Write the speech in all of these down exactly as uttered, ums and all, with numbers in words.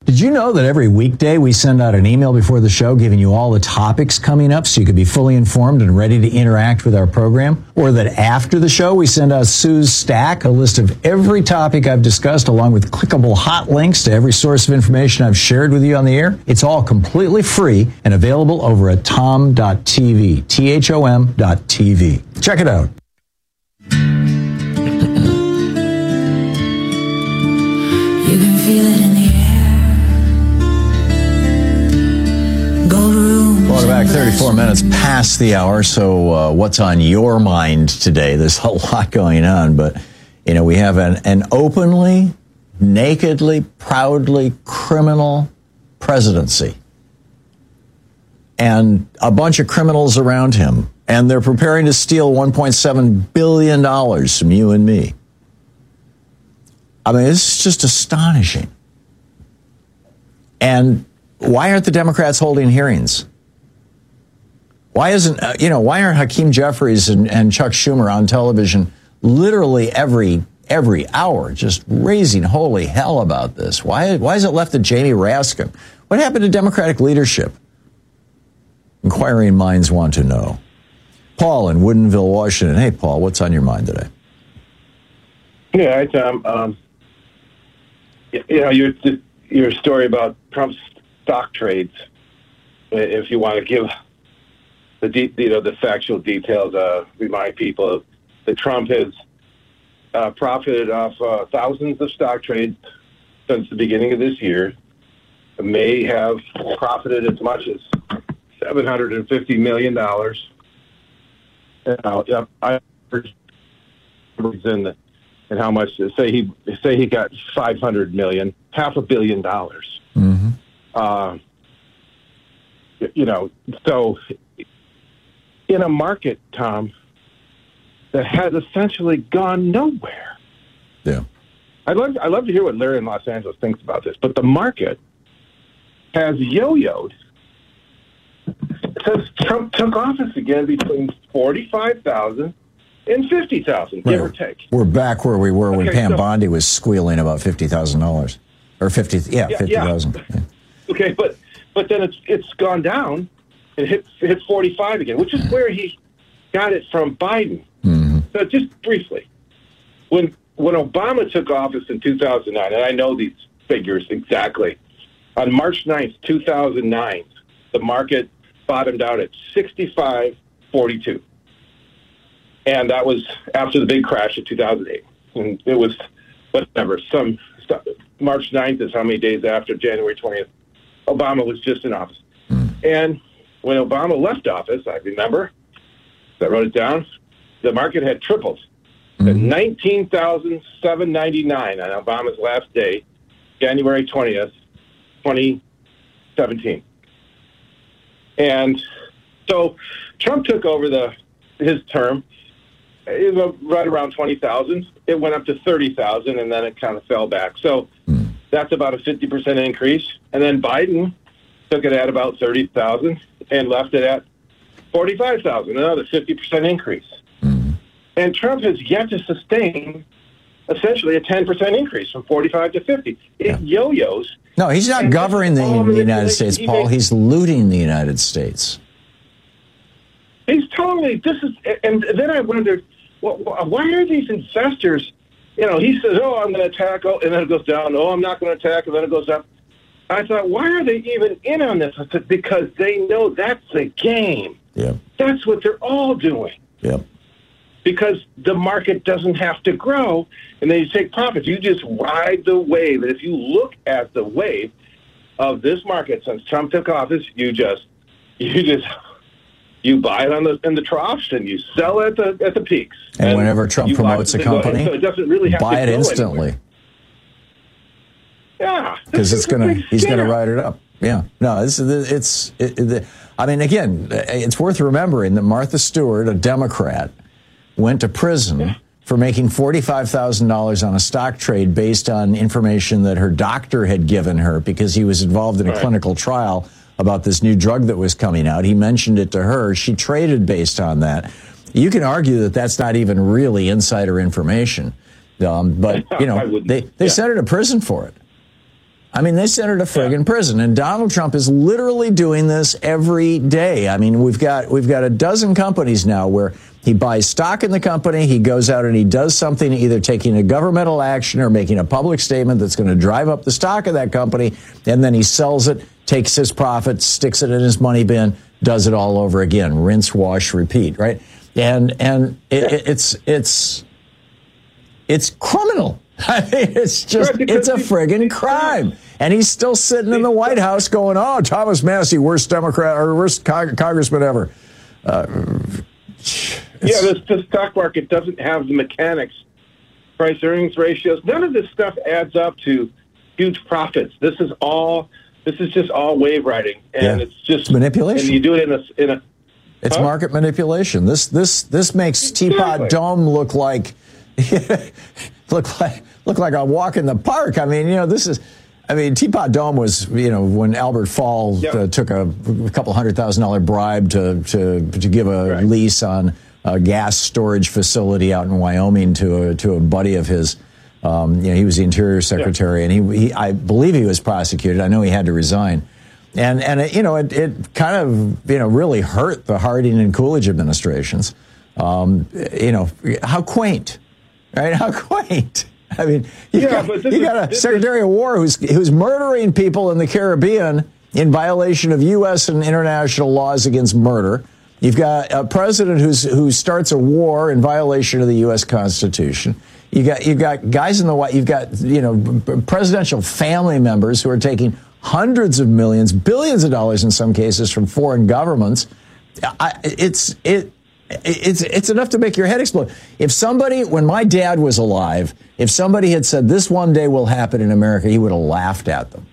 Did you know that every weekday we send out an email before the show giving you all the topics coming up so you can be fully informed and ready to interact with our program? Or that after the show we send out Sue's Stack, a list of every topic I've discussed along with clickable hot links to every source of information I've shared with you on the air? It's all completely free and available over at tom dot t v, T H O M dot T V. Check it out. You can feel it in the air. Welcome back, thirty-four minutes past the hour. So uh, what's on your mind today? There's a lot going on, but, you know, we have an, an openly, nakedly, proudly criminal presidency. And a bunch of criminals around him. And they're preparing to steal one point seven billion dollars from you and me. I mean, it's just astonishing. And why aren't the Democrats holding hearings? Why isn't, uh, you know, why aren't Hakeem Jeffries and, and Chuck Schumer on television literally every every hour just raising holy hell about this? Why, why is it left to Jamie Raskin? What happened to Democratic leadership? Inquiring minds want to know. Paul in Woodinville, Washington. Hey, Paul, what's on your mind today? Yeah, hi, Tom. Um, you know, your your story about Trump's stock trades. If you want to give the de- you know the factual details, uh, remind people that Trump has uh, profited off uh, thousands of stock trades since the beginning of this year. May have profited as much as seven hundred fifty million dollars. Uh, yeah, I heard in the and how much say he say he got five hundred million, half a billion dollars. Mm-hmm. Uh, you know, so in a market, Tom, that has essentially gone nowhere. Yeah, I'd love I'd love to hear what Larry in Los Angeles thinks about this, but the market has yo-yoed since Trump took office again between forty-five thousand and fifty thousand, give right. or take. We're back where we were when okay, Pam so, Bondi was squealing about fifty thousand dollars. Or fifty, yeah, yeah fifty thousand. Yeah. Yeah. Okay, but but then it's it's gone down and hit hit forty-five again, which is where he got it from Biden. Mm-hmm. So just briefly, when when Obama took office in two thousand nine, and I know these figures exactly, on March ninth, two thousand nine, the market bottomed out at sixty-five forty-two. And that was after the big crash of two thousand eight. And it was, whatever, some stuff. March ninth is how many days after January twentieth. Obama was just in office. Mm. And when Obama left office, I remember, I wrote it down, the market had tripled to Mm. nineteen thousand seven hundred ninety-nine on Obama's last day, January twentieth, twenty seventeen. And so Trump took over the his term. It was right around twenty thousand. It went up to thirty thousand, and then it kind of fell back. So Mm. that's about a fifty percent increase. And then Biden took it at about thirty thousand and left it at forty-five thousand, another fifty percent increase. Mm. And Trump has yet to sustain essentially a ten percent increase from forty-five to fifty. It Yeah. yo-yos. No, he's not And governing the, all the United manipulation States, he Paul. makes- He's looting the United States. He's totally, this is, and then I wondered, well, why are these investors, you know, he says, oh, I'm going to attack, oh, and then it goes down, oh, I'm not going to attack, and then it goes up. I thought, why are they even in on this? I said, because they know that's the game. Yep. That's what they're all doing. Yep. Because the market doesn't have to grow, and then you take profits. You just ride the wave. And if you look at the wave of this market since Trump took office, you just, you just, you buy it on the in the troughs and you sell at the at the peaks. And, and whenever Trump promotes a company, so it doesn't really have buy to it go instantly. anywhere. Yeah, Because it's gonna, he's scam. gonna ride it up. Yeah, no, this is it's. It, it, I mean, again, it's worth remembering that Martha Stewart, a Democrat, went to prison yeah. for making forty-five thousand dollars on a stock trade based on information that her doctor had given her because he was involved in a right. clinical trial about this new drug that was coming out. He mentioned it to her. She traded based on that. You can argue that that's not even really insider information, um, but you know they they yeah. sent her to prison for it. I mean, they sent her to friggin' prison, and Donald Trump is literally doing this every day. I mean, we've got we've got a dozen companies now where he buys stock in the company, he goes out and he does something, either taking a governmental action or making a public statement that's going to drive up the stock of that company, and then he sells it, takes his profit, sticks it in his money bin, does it all over again, rinse, wash, repeat, right? And and it, it, it's it's it's criminal. I mean, it's just, it's a friggin' crime. And he's still sitting in the White House going, oh, Thomas Massie, worst Democrat or worst con- congressman ever. Uh, yeah, this, the stock market doesn't have the mechanics, price earnings ratios. None of this stuff adds up to huge profits. This is all, this is just all wave riding. And yeah. it's just it's manipulation. And you do it in a, in a It's huh? market manipulation. This, this, this makes Teapot Exactly. Dome look like, look like, look like a walk in the park. I mean, you know, this is, I mean, Teapot Dome was, you know, when Albert Fall yep. uh, took a, a couple hundred thousand dollar bribe to, to, to give a right. lease on a gas storage facility out in Wyoming to a, to a buddy of his. Um, you know, he was the Interior Secretary, yeah. and he, he, I believe he was prosecuted. I know he had to resign. And, and it, you know, it, it kind of, you know, really hurt the Harding and Coolidge administrations. Um, you know, how quaint, right? How quaint. I mean, you yeah, got, but this you is, got a this Secretary is, of War who's who's murdering people in the Caribbean in violation of U S and international laws against murder. You've got a president who's who starts a war in violation of the U S Constitution. You got you've got guys in the White. You've got you know presidential family members who are taking hundreds of millions, billions of dollars in some cases from foreign governments. I, it's it. It's it's enough to make your head explode. If somebody, when my dad was alive, if somebody had said this one day will happen in America, he would have laughed at them.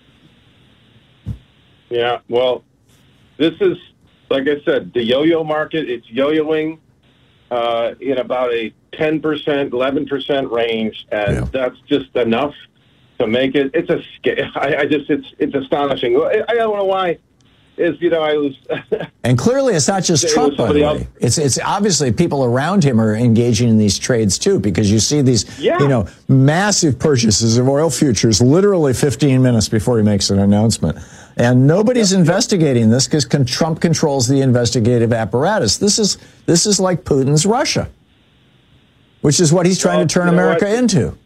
Yeah, well, this is, like I said, the yo-yo market. It's yo-yoing uh, in about a ten percent, eleven percent range, and yeah. that's just enough to make it. It's a, I, I just, it's it's astonishing. I, I don't know why. Is you know I was, and clearly it's not just Trump. By the way, else. it's it's obviously people around him are engaging in these trades too, because you see these yeah. you know massive purchases of oil futures literally fifteen minutes before he makes an announcement, and nobody's yep. investigating this because con- Trump controls the investigative apparatus. This is this is like Putin's Russia, which is what he's trying well, to turn you know America what? into.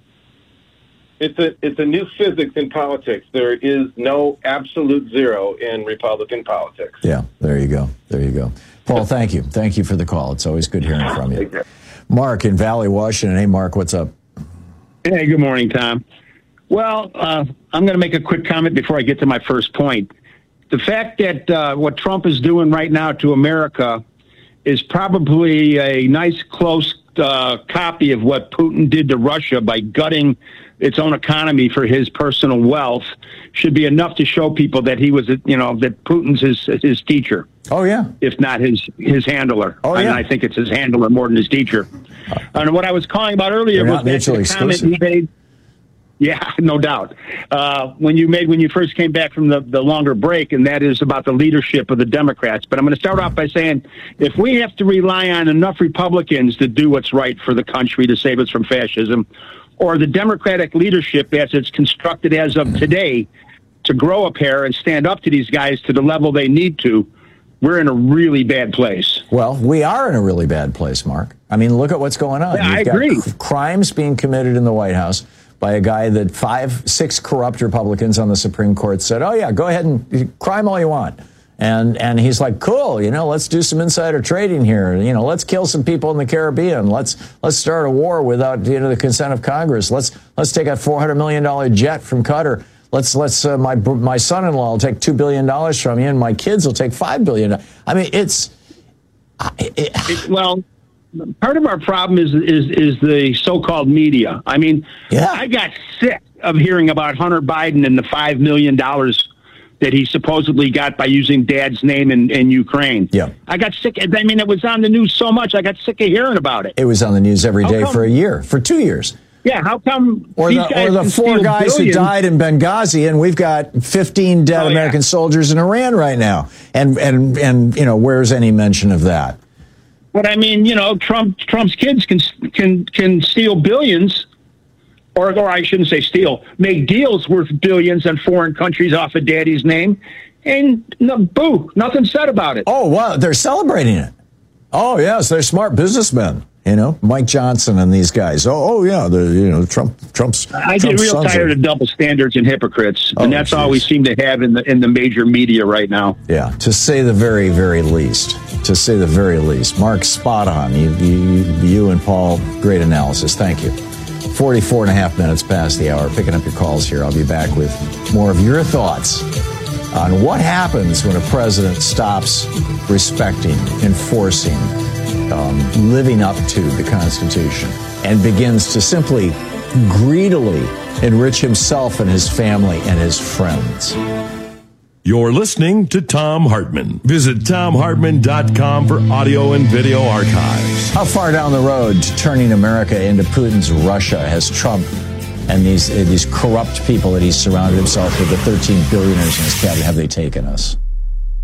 It's a it's a new physics in politics. There is no absolute zero in Republican politics. Yeah, there you go. There you go. Paul, thank you. Thank you for the call. It's always good hearing from you. Mark in Valley, Washington. Hey, Mark, what's up? Hey, good morning, Tom. Well, uh, I'm going to make a quick comment before I get to my first point. The fact that uh, what Trump is doing right now to America is probably a nice, close uh, copy of what Putin did to Russia by gutting its own economy for his personal wealth, should be enough to show people that he was, you know, that Putin's his his teacher. Oh, yeah. If not his his handler. Oh, I yeah. mean, I think it's his handler more than his teacher. Uh, and what I was calling about earlier was that the comment he made. Yeah, no doubt. Uh, when you made when you first came back from the, the longer break, and that is about the leadership of the Democrats. But I'm going to start off by saying, if we have to rely on enough Republicans to do what's right for the country to save us from fascism, or the Democratic leadership as it's constructed as of today to grow a pair and stand up to these guys to the level they need to, we're in a really bad place. Well, we are in a really bad place, Mark. I mean, look at what's going on. Yeah, You've I got agree. crimes being committed in the White House by a guy that five, six corrupt Republicans on the Supreme Court said, oh, yeah, go ahead and crime all you want. And and he's like, cool, you know, let's do some insider trading here. You know, let's kill some people in the Caribbean. Let's let's start a war without, you know, the consent of Congress. Let's let's take a four hundred million dollars jet from Qatar. Let's let's uh, my my son-in-law will take two billion dollars from you, and my kids will take five billion dollars. I mean, it's it, it, well. Part of our problem is is is the so-called media. I mean, yeah. I got sick of hearing about Hunter Biden and the five million dollars that he supposedly got by using Dad's name in, in Ukraine. Yeah. I got sick. I mean, it was on the news so much, I got sick of hearing about it. It was on the news every How day come? for a year, for two years. Yeah, how come Or these the, guys or the can four steal guys billions? who died in Benghazi, and we've got fifteen dead Oh, yeah. American soldiers in Iran right now. And, and, and you know, where's any mention of that? But I mean, you know, Trump Trump's kids can can can steal billions, or, or I shouldn't say steal, make deals worth billions in foreign countries off of daddy's name. And no, boo, nothing said about it. Oh, wow. They're celebrating it. Oh, yes. They're smart businessmen. You know, Mike Johnson and these guys. Oh, oh yeah. The, you know, Trump, Trump's. I Trump's get real tired are... of double standards and hypocrites. Oh, and that's geez. all we seem to have in the in the major media right now. Yeah. To say the very, very least. To say the very least. Mark, spot on. You, you, you and Paul, great analysis. Thank you. forty-four and a half minutes past the hour. Picking up your calls here. I'll be back with more of your thoughts on what happens when a president stops respecting, enforcing, um, living up to the Constitution and begins to simply greedily enrich himself and his family and his friends. You're listening to Thom Hartmann. Visit Thom Hartmann dot com for audio and video archives. How far down the road to turning America into Putin's Russia has Trump and these uh, these corrupt people that he's surrounded himself with, the thirteen billionaires in his cabinet, have they taken us?